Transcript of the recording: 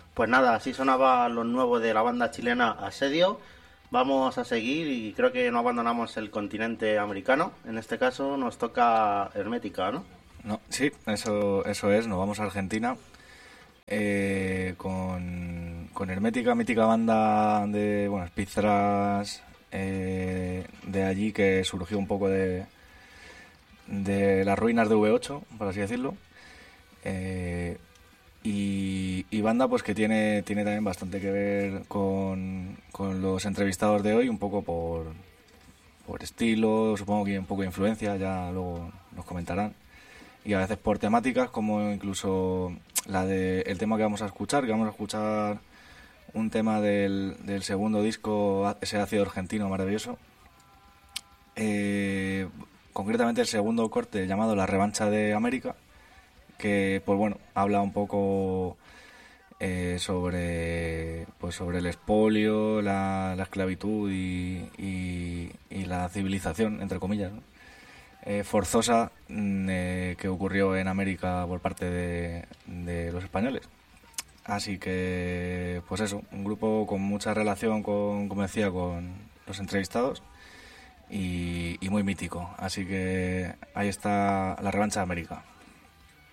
Pues nada, así sonaba lo nuevo de la banda chilena Asedio. Vamos a seguir y creo que no abandonamos el continente americano. En este caso nos toca Hermética, ¿no? No, sí, eso es, nos vamos a Argentina con Hermética, mítica banda de, bueno, speed thrash, de allí que surgió un poco de las ruinas de V8, por así decirlo. Eh, y banda pues que tiene también bastante que ver con los entrevistados de hoy, un poco por estilo, supongo que un poco de influencia, ya luego nos comentarán. Y a veces por temáticas, como incluso el tema que vamos a escuchar un tema del segundo disco, ese ácido argentino maravilloso. Concretamente el segundo corte llamado La Revancha de América, que pues bueno, habla un poco sobre el expolio, la esclavitud y la civilización, entre comillas, ¿no? Forzosa, que ocurrió en América por parte de los españoles. Así que, pues eso, un grupo con mucha relación como decía, con los entrevistados y muy mítico. Así que ahí está La Revancha de América.